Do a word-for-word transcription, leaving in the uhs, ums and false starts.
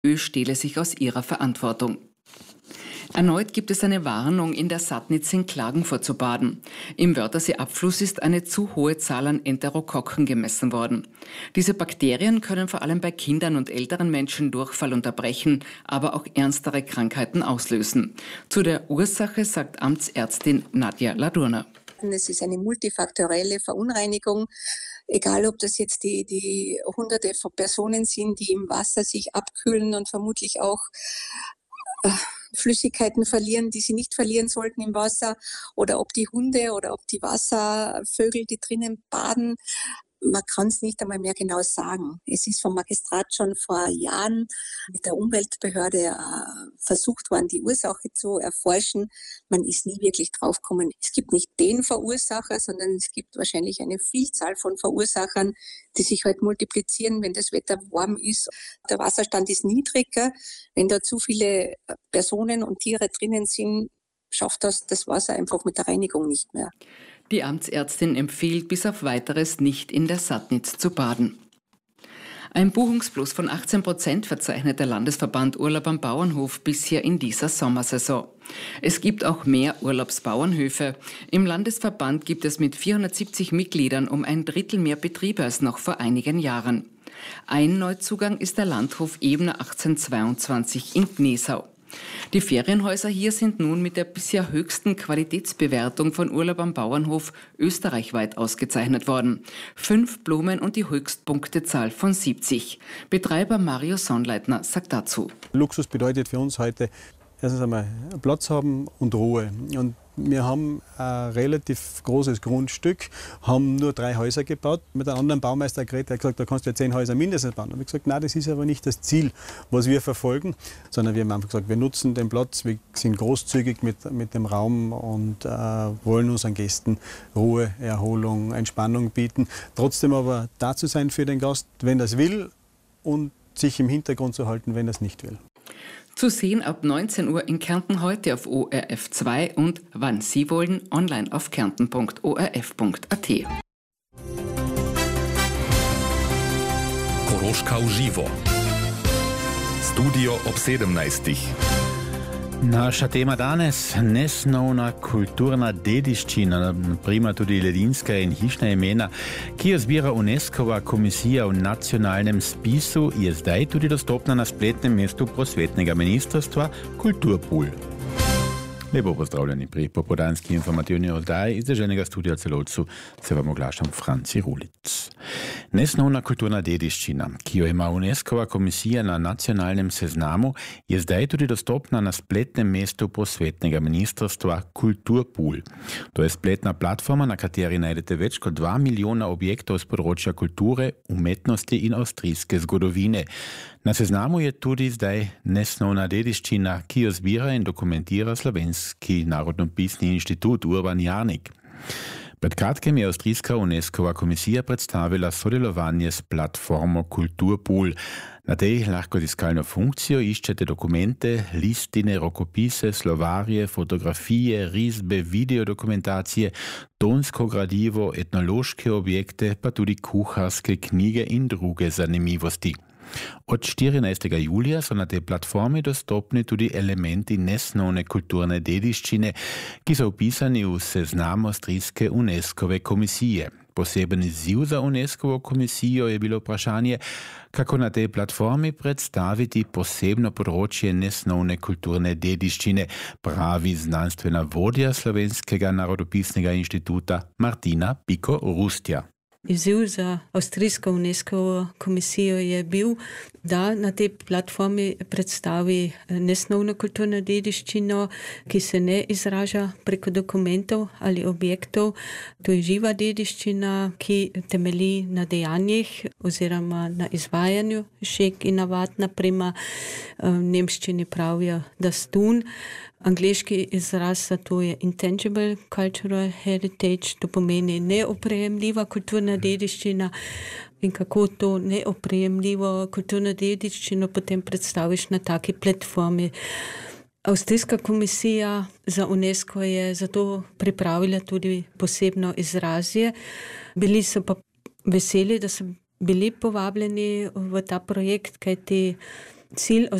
Ö stehle sich aus ihrer Verantwortung. Erneut gibt es eine Warnung, in der Sattnitz in Klagenfurt zu baden. Im Wörthersee-Abfluss ist eine zu hohe Zahl an Enterokokken gemessen worden. Diese Bakterien können vor allem bei Kindern und älteren Menschen Durchfall unterbrechen, aber auch ernstere Krankheiten auslösen. Zu der Ursache sagt Amtsärztin Nadja Ladurner. Es ist eine multifaktorielle Verunreinigung, egal ob das jetzt die, die Hunderte von Personen sind, die im Wasser sich abkühlen und vermutlich auch äh, Flüssigkeiten verlieren, die sie nicht verlieren sollten im Wasser, oder ob die Hunde oder ob die Wasservögel, die drinnen baden. Man kann es nicht einmal mehr genau sagen. Es ist vom Magistrat schon vor Jahren mit der Umweltbehörde äh, versucht worden, die Ursache zu erforschen. Man ist nie wirklich draufgekommen. Es gibt nicht den Verursacher, sondern es gibt wahrscheinlich eine Vielzahl von Verursachern, die sich halt multiplizieren, wenn das Wetter warm ist. Der Wasserstand ist niedriger. Wenn da zu viele Personen und Tiere drinnen sind, schafft das das Wasser einfach mit der Reinigung nicht mehr. Die Amtsärztin empfiehlt bis auf Weiteres nicht in der Sattnitz zu baden. Ein Buchungsplus von achtzehn Prozent verzeichnet der Landesverband Urlaub am Bauernhof bisher in dieser Sommersaison. Es gibt auch mehr Urlaubsbauernhöfe. Im Landesverband gibt es mit vierhundertsiebzig Mitgliedern um ein Drittel mehr Betriebe als noch vor einigen Jahren. Ein Neuzugang ist der Landhof Ebner achtzehnhundertzweiundzwanzig in Gnesau. Die Ferienhäuser hier sind nun mit der bisher höchsten Qualitätsbewertung von Urlaub am Bauernhof österreichweit ausgezeichnet worden. Fünf Blumen und die Höchstpunktezahl von siebzig. Betreiber Mario Sonnleitner sagt dazu: Luxus bedeutet für uns heute erstens einmal Platz haben und Ruhe. Und wir haben ein relativ großes Grundstück, haben nur drei Häuser gebaut. Mit einem anderen Baumeister geredet, der hat gesagt, da kannst du ja zehn Häuser mindestens bauen. Und ich habe gesagt, nein, das ist aber nicht das Ziel, was wir verfolgen, sondern wir haben einfach gesagt, wir nutzen den Platz, wir sind großzügig mit, mit dem Raum und äh, wollen unseren Gästen Ruhe, Erholung, Entspannung bieten. Trotzdem aber da zu sein für den Gast, wenn er es will, und sich im Hintergrund zu halten, wenn er es nicht will. Zu sehen ab neunzehn Uhr in Kärnten heute auf O R F zwei und wann Sie wollen online auf kärnten punkt o r f punkt a t. Koroška uživo. Studio ob sedemnajstih. Naša tema danes, nesnovna kulturna dediščina, naprimer tudi ledinska in hišna imena, ki jo zbira UNESCO-va komisija v nacionalnem spisu, je zdaj tudi dostopna na spletnem mestu prosvetnega ministrstva Kulturpool. Lepo pozdravljeni pri popoldanski informativni oddaji iz deželnega studia Celovcu, se vam oglašam Franci Rulic. Nesnovna kulturna dediščina, ki jo ima UNESCO-va komisija na nacionalnem seznamu, je zdaj tudi dostopna na spletnem mestu prosvetnega ministrstva Kulturpool. To je spletna platforma, na kateri najdete več kot dva milijona objektov z področja kulture, umetnosti in avstrijske zgodovine. Na seznamu je tudi zdaj nesnovna dediščina, ki jo zbira in dokumentira Slovenski narodnopisni inštitut Urban Jarnik. Pred kratkim je avstrijska UNESCO-va komisija predstavila sodelovanje s platformo Kulturpool. Na tej lahko tiskalno funkcijo iščete dokumente, listine, rokopise, slovarje, fotografije, risbe, videodokumentacije, tonsko gradivo, etnološke objekte, pa tudi kuharske knjige in druge zanimivosti. Od štirinajstega julija so na tej platformi dostopni tudi elementi nesnovne kulturne dediščine, ki so vpisani v seznam avstrijske UNESCO-ve komisije. Poseben izziv za UNESCO-vo komisijo je bilo vprašanje, kako na tej platformi predstaviti posebno področje nesnovne kulturne dediščine, pravi znanstvena vodja Slovenskega narodopisnega inštituta Martina Piko-Rustja. Izziv za avstrijsko UNESCO komisijo je bil, da na tej platformi predstavi nesnovno kulturno dediščino, ki se ne izraža preko dokumentov ali objektov. To je živa dediščina, ki temelji na dejanjih oziroma na izvajanju šeg in navad. Naprimer, v nemščini pravijo das tun. Angleški izraz za to je intangible cultural heritage, to pomeni neoprejemljiva kulturna dediščina. In kako to neoprejemljivo kulturno dediščino potem predstaviš na taki platformi. Avstrijska komisija za UNESCO je zato pripravila tudi posebno izrazje. Bili so pa veseli, da so bili povabljeni v ta projekt, kajti cilj